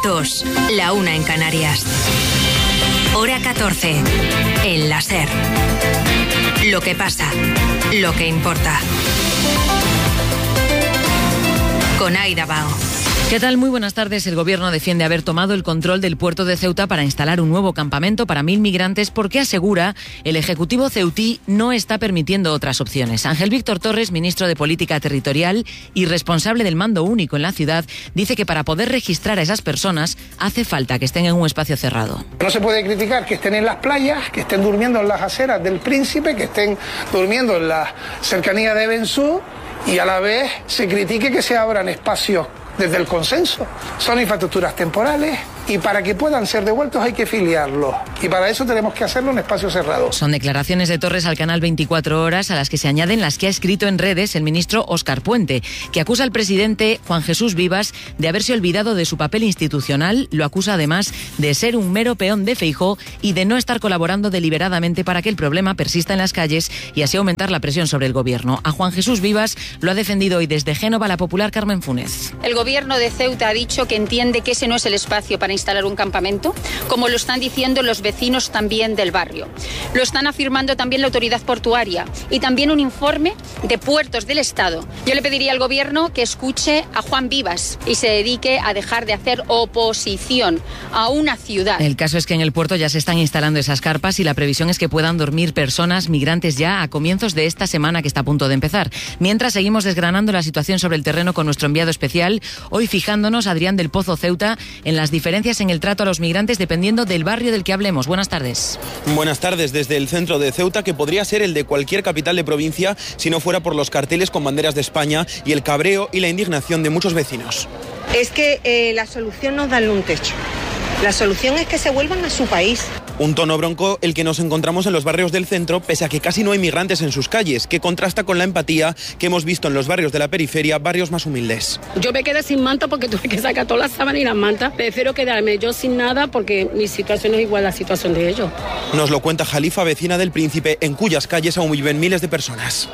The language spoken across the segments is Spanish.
2, la 1 en Canarias. Hora 14, en la SER. Lo que pasa, lo que importa. Con Aida Bao. ¿Qué tal? Muy buenas tardes. El Gobierno defiende haber tomado el control del puerto de Ceuta para instalar un nuevo campamento para 1.000 migrantes porque asegura el Ejecutivo ceutí no está permitiendo otras opciones. Ángel Víctor Torres, ministro de Política Territorial y responsable del mando único en la ciudad, dice que para poder registrar a esas personas hace falta que estén en un espacio cerrado. No se puede criticar que estén en las playas, que estén durmiendo en las aceras del Príncipe, que estén durmiendo en la cercanía de Bensú y a la vez se critique que se abran espacios desde el consenso. Son infraestructuras temporales y para que puedan ser devueltos hay que filiarlos. Y para eso tenemos que hacerlo en espacio cerrado. Son declaraciones de Torres al canal 24 Horas a las que se añaden las que ha escrito en redes el ministro Óscar Puente, que acusa al presidente Juan Jesús Vivas de haberse olvidado de su papel institucional. Lo acusa además de ser un mero peón de Feijóo y de no estar colaborando deliberadamente para que el problema persista en las calles y así aumentar la presión sobre el gobierno. A Juan Jesús Vivas lo ha defendido hoy desde Génova la popular Carmen Funes. El gobierno de Ceuta ha dicho que entiende que ese no es el espacio para instalar un campamento, como lo están diciendo los vecinos también del barrio. Lo están afirmando también la autoridad portuaria y también un informe de Puertos del Estado. Yo le pediría al gobierno que escuche a Juan Vivas y se dedique a dejar de hacer oposición a una ciudad. El caso es que en el puerto ya se están instalando esas carpas y la previsión es que puedan dormir personas migrantes ya a comienzos de esta semana que está a punto de empezar. Mientras seguimos desgranando la situación sobre el terreno con nuestro enviado especial, hoy fijándonos, Adrián del Pozo Ceuta, en las diferencias en el trato a los migrantes dependiendo del barrio del que hablemos. Buenas tardes. Buenas tardes. Desde el centro de Ceuta, que podría ser el de cualquier capital de provincia si no fuera por los carteles con banderas de España y el cabreo y la indignación de muchos vecinos. Es que la solución no es darle un techo. La solución es que se vuelvan a su país. Un tono bronco el que nos encontramos en los barrios del centro, pese a que casi no hay migrantes en sus calles, que contrasta con la empatía que hemos visto en los barrios de la periferia, barrios más humildes. Yo me quedé sin manta porque tuve que sacar todas las sábanas y las mantas. Prefiero quedarme yo sin nada porque mi situación no es igual a la situación de ellos. Nos lo cuenta Jalifa, vecina del Príncipe, en cuyas calles aún viven miles de personas.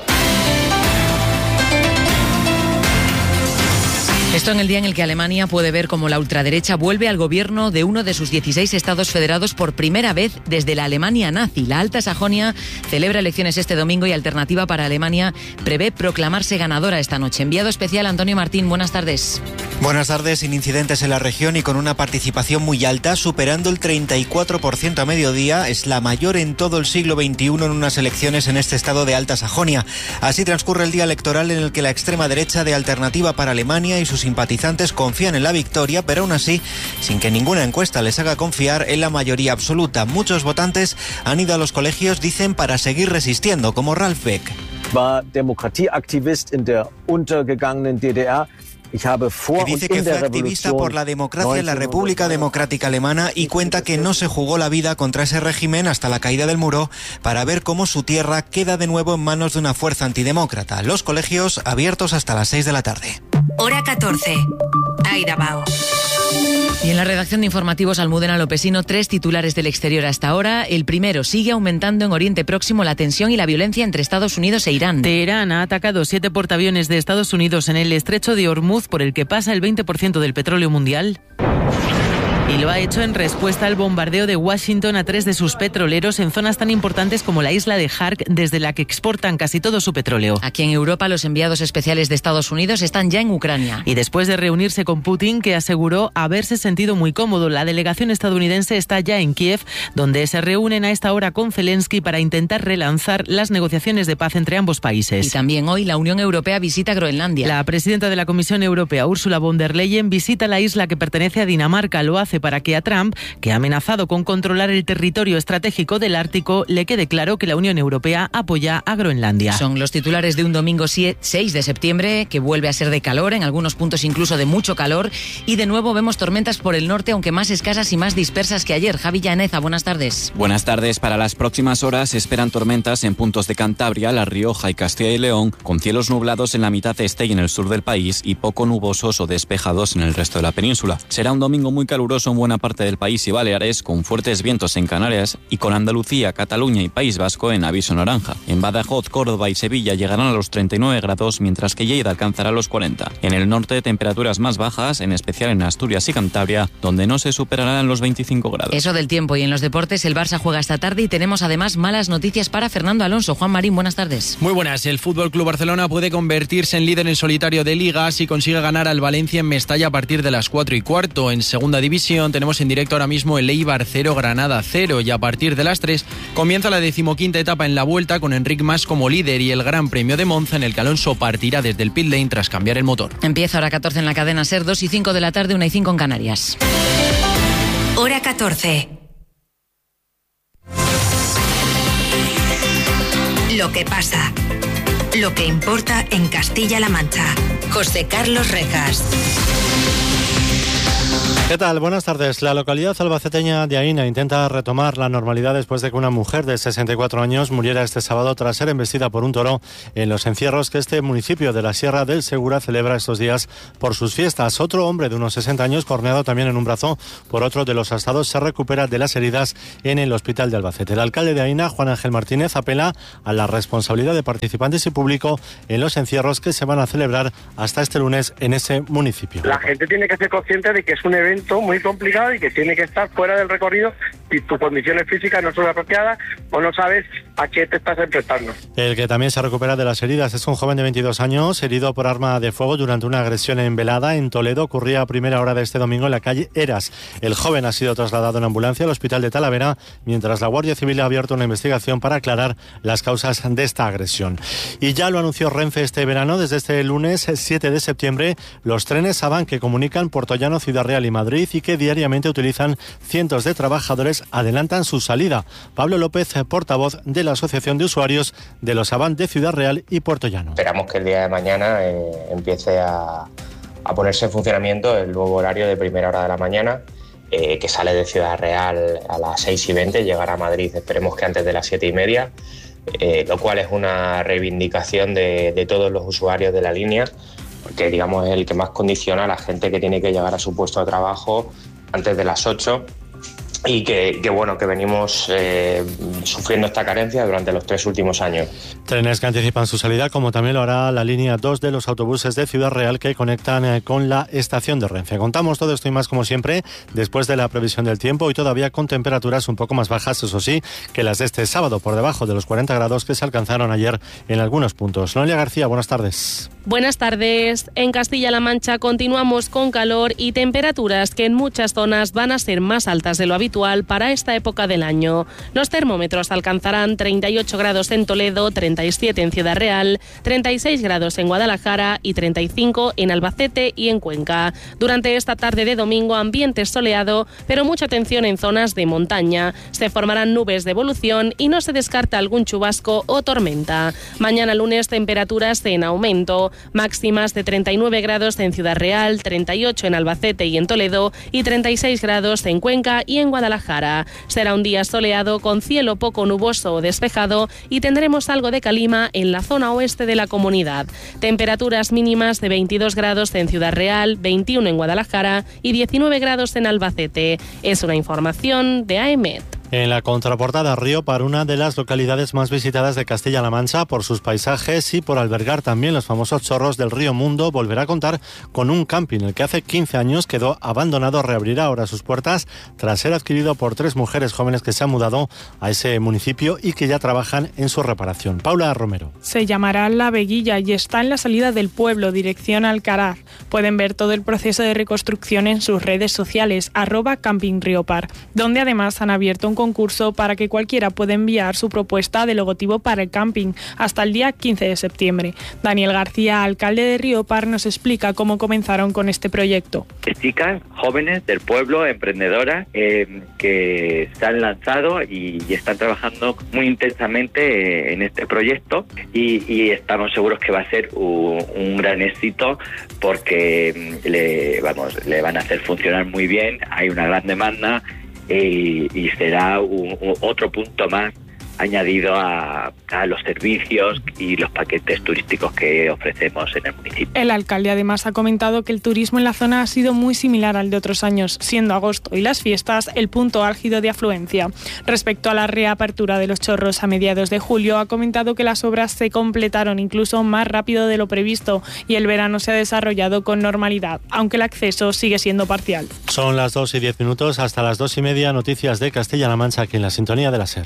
Esto en el día en el que Alemania puede ver cómo la ultraderecha vuelve al gobierno de uno de sus 16 estados federados por primera vez desde la Alemania nazi. La Alta Sajonia celebra elecciones este domingo y Alternativa para Alemania prevé proclamarse ganadora esta noche. Enviado especial Antonio Martín, buenas tardes. Buenas tardes. Sin incidentes en la región y con una participación muy alta, superando el 34% a mediodía, es la mayor en todo el siglo XXI en unas elecciones en este estado de Alta Sajonia. Así transcurre el día electoral en el que la extrema derecha de Alternativa para Alemania y sus simpatizantes confían en la victoria, pero aún así, sin que ninguna encuesta les haga confiar en la mayoría absoluta. Muchos votantes han ido a los colegios, dicen, para seguir resistiendo, como Ralf Beck. War Demokratieaktivist in der untergegangenen DDR. Que dice que fue activista por la democracia en la República Democrática Alemana y cuenta que no se jugó la vida contra ese régimen hasta la caída del muro para ver cómo su tierra queda de nuevo en manos de una fuerza antidemócrata. Los colegios abiertos hasta las 6 de la tarde. Hora 14. Aida Bao. Y en la redacción de informativos Almudena Lopesino, 3 titulares del exterior hasta ahora. El primero, sigue aumentando en Oriente Próximo la tensión y la violencia entre Estados Unidos e Irán. Teherán ha atacado 7 portaaviones de Estados Unidos en el estrecho de Hormuz, por el que pasa el 20% del petróleo mundial. Y lo ha hecho en respuesta al bombardeo de Washington a 3 de sus petroleros en zonas tan importantes como la isla de Khark, desde la que exportan casi todo su petróleo. Aquí en Europa, los enviados especiales de Estados Unidos están ya en Ucrania. Y después de reunirse con Putin, que aseguró haberse sentido muy cómodo, la delegación estadounidense está ya en Kiev, donde se reúnen a esta hora con Zelensky para intentar relanzar las negociaciones de paz entre ambos países. Y también hoy la Unión Europea visita Groenlandia. La presidenta de la Comisión Europea, Ursula von der Leyen, visita la isla que pertenece a Dinamarca. Lo hace para que a Trump, que ha amenazado con controlar el territorio estratégico del Ártico, le quede claro que la Unión Europea apoya a Groenlandia. Son los titulares de un domingo 6 de septiembre, que vuelve a ser de calor, en algunos puntos incluso de mucho calor, y de nuevo vemos tormentas por el norte, aunque más escasas y más dispersas que ayer. Javi Llaneza, buenas tardes. Buenas tardes. Para las próximas horas se esperan tormentas en puntos de Cantabria, La Rioja y Castilla y León, con cielos nublados en la mitad este y en el sur del país y poco nubosos o despejados en el resto de la península. Será un domingo muy caluroso nuboso en buena parte del país y Baleares, con fuertes vientos en Canarias y con Andalucía, Cataluña y País Vasco en aviso naranja. En Badajoz, Córdoba y Sevilla llegarán a los 39 grados, mientras que Lleida alcanzará los 40. En el norte, temperaturas más bajas, en especial en Asturias y Cantabria, donde no se superarán los 25 grados. Eso del tiempo. Y en los deportes, el Barça juega esta tarde y tenemos además malas noticias para Fernando Alonso. Juan Marín, buenas tardes. Muy buenas. El FC Barcelona puede convertirse en líder en solitario de Liga si consigue ganar al Valencia en Mestalla a partir de las 4:15. En segunda división tenemos en directo ahora mismo el Eibar 0, Granada 0, y a partir de las 3 comienza la 15ª etapa en la Vuelta con Enric Mas como líder y el Gran Premio de Monza, en el que Alonso partirá desde el pit lane tras cambiar el motor. Empieza hora 14 en la cadena SER, 2:05 de la tarde, 1:05 en Canarias. Hora 14. Lo que pasa. Lo que importa en Castilla-La Mancha. José Carlos Rejas. ¿Qué tal? Buenas tardes. La localidad albaceteña de Aína intenta retomar la normalidad después de que una mujer de 64 años muriera este sábado tras ser embestida por un toro en los encierros que este municipio de la Sierra del Segura celebra estos días por sus fiestas. Otro hombre de unos 60 años, corneado también en un brazo por otro de los asados, se recupera de las heridas en el hospital de Albacete. El alcalde de Aína, Juan Ángel Martínez, apela a la responsabilidad de participantes y público en los encierros que se van a celebrar hasta este lunes en ese municipio. La gente tiene que ser consciente de que es un evento muy complicado y que tiene que estar fuera del recorrido si tus condiciones físicas no son apropiadas o no sabes a qué te estás enfrentando. El que también se recupera de las heridas es un joven de 22 años herido por arma de fuego durante una agresión en Velada, en Toledo. Ocurría a primera hora de este domingo en la calle Eras. El joven ha sido trasladado en ambulancia al hospital de Talavera, mientras la Guardia Civil ha abierto una investigación para aclarar las causas de esta agresión. Y ya lo anunció Renfe este verano, desde este lunes 7 de septiembre, los trenes Avant que comunican Puertollano, Ciudad Real y Madrid y que diariamente utilizan cientos de trabajadores adelantan su salida. Pablo López, portavoz de la Asociación de Usuarios de los Avant de Ciudad Real y Puertollano. Esperamos que el día de mañana empiece a ponerse en funcionamiento el nuevo horario de primera hora de la mañana, que sale de Ciudad Real a las 6:20, llegará a Madrid, esperemos que antes de las 7:30, lo cual es una reivindicación de todos los usuarios de la línea, porque digamos es el que más condiciona a la gente que tiene que llegar a su puesto de trabajo antes de las 8 y que venimos sufriendo esta carencia durante los 3 últimos años. Trenes que anticipan su salida, como también lo hará la línea 2 de los autobuses de Ciudad Real que conectan con la estación de Renfe. Contamos todo esto y más, como siempre, después de la previsión del tiempo y todavía con temperaturas un poco más bajas, eso sí, que las de este sábado, por debajo de los 40 grados que se alcanzaron ayer en algunos puntos. Noelia García, buenas tardes. Buenas tardes. En Castilla-La Mancha continuamos con calor y temperaturas que en muchas zonas van a ser más altas de lo habitual para esta época del año. Los termómetros alcanzarán 38 grados en Toledo, 37 en Ciudad Real, 36 grados en Guadalajara y 35 en Albacete y en Cuenca. Durante esta tarde de domingo, ambiente soleado, pero mucha atención en zonas de montaña. Se formarán nubes de evolución y no se descarta algún chubasco o tormenta. Mañana lunes, temperaturas en aumento, máximas de 39 grados en Ciudad Real, 38 en Albacete y en Toledo y 36 grados en Cuenca y en Guadalajara. Será un día soleado con cielo poco nuboso o despejado y tendremos algo de calima en la zona oeste de la comunidad. Temperaturas mínimas de 22 grados en Ciudad Real, 21 en Guadalajara y 19 grados en Albacete. Es una información de AEMET. En la contraportada, Riópar, una de las localidades más visitadas de Castilla-La Mancha por sus paisajes y por albergar también los famosos chorros del río Mundo, volverá a contar con un camping. El que hace 15 años quedó abandonado reabrirá ahora sus puertas tras ser adquirido por 3 mujeres jóvenes que se han mudado a ese municipio y que ya trabajan en su reparación. Paula Romero. Se llamará La Veguilla y está en la salida del pueblo, dirección Alcaraz. Pueden ver todo el proceso de reconstrucción en sus redes sociales, @campingriopar, donde además han abierto un concurso para que cualquiera pueda enviar su propuesta de logotipo para el camping hasta el día 15 de septiembre. Daniel García, alcalde de Riópar, nos explica cómo comenzaron con este proyecto. Chicas jóvenes del pueblo, emprendedoras, que se han lanzado y están trabajando muy intensamente en este proyecto y estamos seguros que va a ser un gran éxito porque le van a hacer funcionar muy bien, hay una gran demanda y será otro punto más añadido a los servicios y los paquetes turísticos que ofrecemos en el municipio. El alcalde además ha comentado que el turismo en la zona ha sido muy similar al de otros años, siendo agosto y las fiestas el punto álgido de afluencia. Respecto a la reapertura de los chorros a mediados de julio, ha comentado que las obras se completaron incluso más rápido de lo previsto y el verano se ha desarrollado con normalidad, aunque el acceso sigue siendo parcial. Son las 2:10, hasta las 2:30, noticias de Castilla-La Mancha aquí en la sintonía de la SER.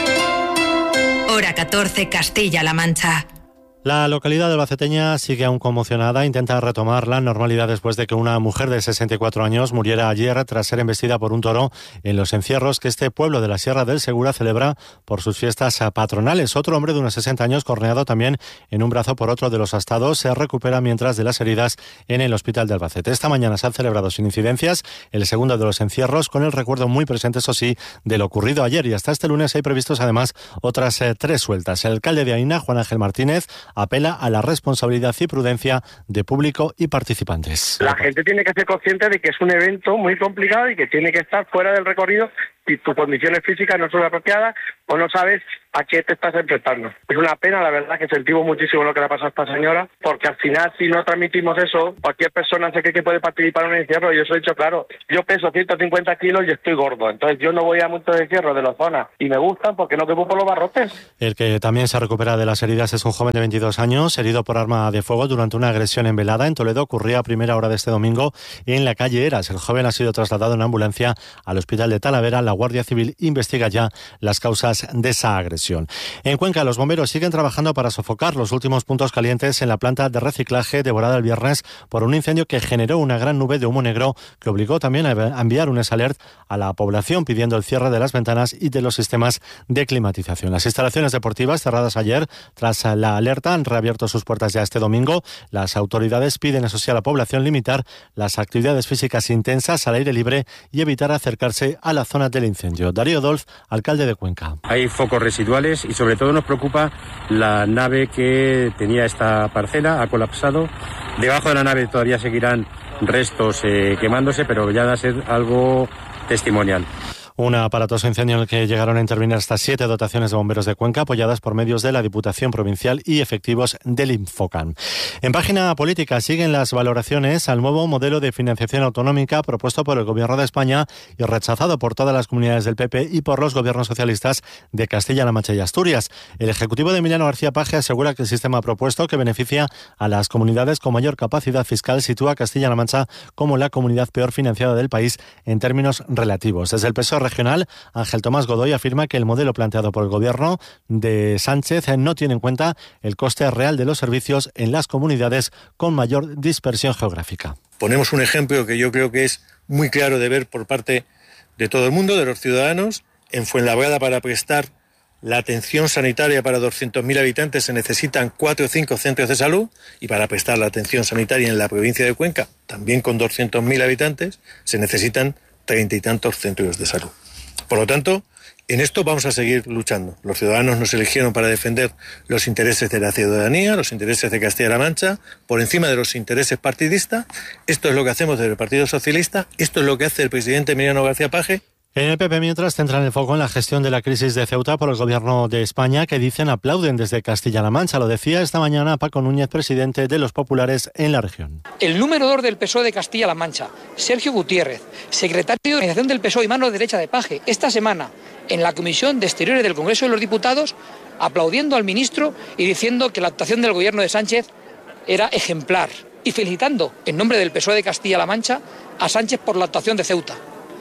Hora 14, Castilla-La Mancha. La localidad de albaceteña sigue aún conmocionada, intenta retomar la normalidad después de que una mujer de 64 años muriera ayer tras ser embestida por un toro en los encierros que este pueblo de la Sierra del Segura celebra por sus fiestas patronales. Otro hombre de unos 60 años, corneado también en un brazo por otro de los astados, se recupera mientras de las heridas en el hospital de Albacete. Esta mañana se han celebrado sin incidencias el segundo de los encierros, con el recuerdo muy presente, eso sí, de lo ocurrido ayer, y hasta este lunes hay previstos además otras 3 sueltas. El alcalde de Aina, Juan Ángel Martínez, apela a la responsabilidad y prudencia de público y participantes. La gente tiene que ser consciente de que es un evento muy complicado y que tiene que estar fuera del recorrido si tus condiciones físicas no son apropiadas o no sabes a qué te estás enfrentando. Es una pena, la verdad, que sentimos muchísimo lo que le ha pasado a esta señora, porque al final, si no transmitimos eso, cualquier persona se cree que puede participar en un encierro. Yo os he dicho, claro, yo peso 150 kilos y estoy gordo, entonces yo no voy a muchos encierros de la zona y me gustan porque no quepo por los barrotes. El que también se recupera de las heridas es un joven de 22 años, herido por arma de fuego durante una agresión en Velada, en Toledo. Ocurría a primera hora de este domingo en la calle Eras. El joven ha sido trasladado en ambulancia al hospital de Talavera. La Guardia Civil investiga ya las causas de esa agresión. En Cuenca, los bomberos siguen trabajando para sofocar los últimos puntos calientes en la planta de reciclaje devorada el viernes por un incendio que generó una gran nube de humo negro que obligó también a enviar un alert a la población pidiendo el cierre de las ventanas y de los sistemas de climatización. Las instalaciones deportivas cerradas ayer tras la alerta han reabierto sus puertas ya este domingo. Las autoridades piden, eso sí, a la población limitar las actividades físicas intensas al aire libre y evitar acercarse a la zona del incendio. Darío Dolz, alcalde de Cuenca. Hay focos residuales y sobre todo nos preocupa la nave que tenía esta parcela, ha colapsado. Debajo de la nave todavía seguirán restos quemándose, pero ya va a ser algo testimonial. Un aparatoso incendio en el que llegaron a intervenir hasta 7 dotaciones de bomberos de Cuenca, apoyadas por medios de la Diputación Provincial y efectivos del Infocan. En página política siguen las valoraciones al nuevo modelo de financiación autonómica propuesto por el Gobierno de España y rechazado por todas las comunidades del PP y por los gobiernos socialistas de Castilla-La Mancha y Asturias. El ejecutivo de Emiliano García Paje asegura que el sistema propuesto, que beneficia a las comunidades con mayor capacidad fiscal, sitúa a Castilla-La Mancha como la comunidad peor financiada del país en términos relativos. Desde el PSOE regional, Ángel Tomás Godoy afirma que el modelo planteado por el gobierno de Sánchez no tiene en cuenta el coste real de los servicios en las comunidades con mayor dispersión geográfica. Ponemos un ejemplo que yo creo que es muy claro de ver por parte de todo el mundo, de los ciudadanos. En Fuenlabrada, para prestar la atención sanitaria para 200.000 habitantes se necesitan 4 o 5 centros de salud, y para prestar la atención sanitaria en la provincia de Cuenca, también con 200.000 habitantes, se necesitan 30 y tantos centros de salud. Por lo tanto, en esto vamos a seguir luchando. Los ciudadanos nos eligieron para defender los intereses de la ciudadanía, los intereses de Castilla-La Mancha, por encima de los intereses partidistas. Esto es lo que hacemos desde el Partido Socialista, esto es lo que hace el presidente Emiliano García Paje. En el PP, mientras, centran el foco en la gestión de la crisis de Ceuta por el Gobierno de España, que dicen aplauden desde Castilla-La Mancha. Lo decía esta mañana Paco Núñez, presidente de los populares en la región. El número 2 del PSOE de Castilla-La Mancha, Sergio Gutiérrez, secretario de organización del PSOE y mano derecha de Paje, esta semana en la Comisión de Exteriores del Congreso de los Diputados, aplaudiendo al ministro y diciendo que la actuación del Gobierno de Sánchez era ejemplar, y felicitando en nombre del PSOE de Castilla-La Mancha a Sánchez por la actuación de Ceuta.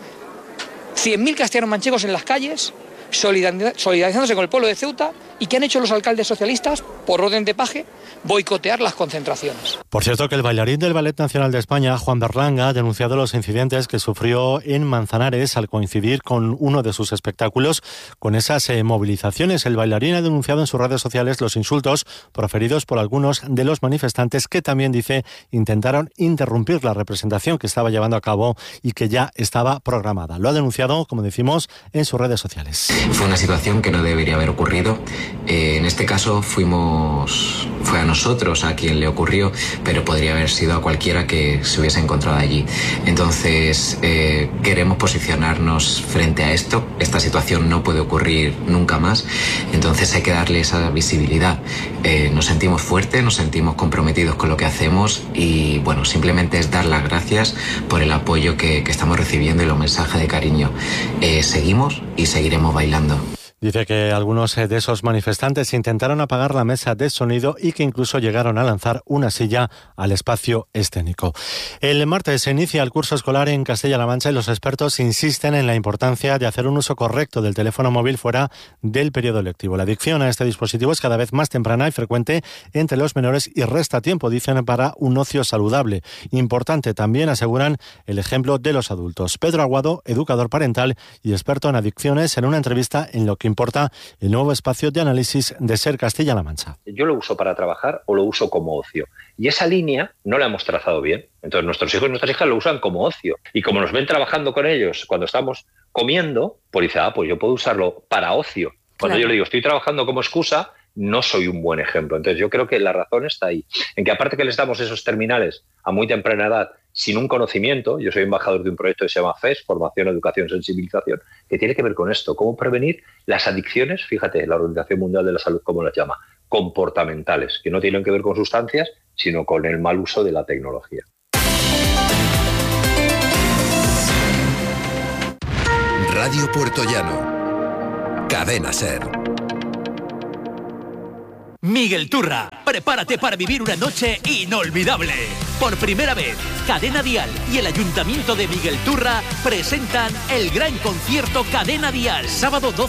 100.000 castellanos manchegos en las calles, solidarizándose con el pueblo de Ceuta. ¿Y qué han hecho los alcaldes socialistas, por orden de Paje? Boicotear las concentraciones. Por cierto, que el bailarín del Ballet Nacional de España, Juan Berlanga, ha denunciado los incidentes que sufrió en Manzanares al coincidir con uno de sus espectáculos con esas movilizaciones. El bailarín ha denunciado en sus redes sociales los insultos proferidos por algunos de los manifestantes que también, dice, intentaron interrumpir la representación que estaba llevando a cabo y que ya estaba programada. Lo ha denunciado, como decimos, en sus redes sociales. Fue una situación que no debería haber ocurrido. En este caso fuimos fue a nosotros a quien le ocurrió, pero podría haber sido a cualquiera que se hubiese encontrado allí. Entonces, queremos posicionarnos frente a esto. Esta situación no puede ocurrir nunca más, entonces hay que darle esa visibilidad. Nos sentimos fuertes, nos sentimos comprometidos con lo que hacemos y bueno, simplemente es dar las gracias por el apoyo que estamos recibiendo y los mensajes de cariño. Seguimos y seguiremos bailando. Dice que algunos de esos manifestantes intentaron apagar la mesa de sonido y que incluso llegaron a lanzar una silla al espacio escénico. El martes se inicia el curso escolar en Castilla-La Mancha y los expertos insisten en la importancia de hacer un uso correcto del teléfono móvil fuera del periodo lectivo. La adicción a este dispositivo es cada vez más temprana y frecuente entre los menores y resta tiempo, dicen, para un ocio saludable. Importante también, aseguran, el ejemplo de los adultos. Pedro Aguado, educador parental y experto en adicciones, en una entrevista en Lo que importa, el nuevo espacio de análisis de SER Castilla-La Mancha. Yo lo uso para trabajar o lo uso como ocio. Y esa línea no la hemos trazado bien. Entonces nuestros hijos y nuestras hijas lo usan como ocio. Y como nos ven trabajando con ellos cuando estamos comiendo, pues dice, pues yo puedo usarlo para ocio. Cuando yo le digo, estoy trabajando como excusa, no soy un buen ejemplo. Entonces yo creo que la razón está ahí. En que aparte que les damos esos terminales a muy temprana edad, sin un conocimiento, yo soy embajador de un proyecto que se llama FES, Formación, Educación, Sensibilización, que tiene que ver con esto, cómo prevenir las adicciones, fíjate, la Organización Mundial de la Salud cómo las llama, comportamentales, que no tienen que ver con sustancias, sino con el mal uso de la tecnología. Radio Puertollano, Cadena SER. Miguel Turra, prepárate para vivir una noche inolvidable. Por primera vez, Cadena Dial y el Ayuntamiento de Miguel Turra presentan el gran concierto Cadena Dial. Sábado 12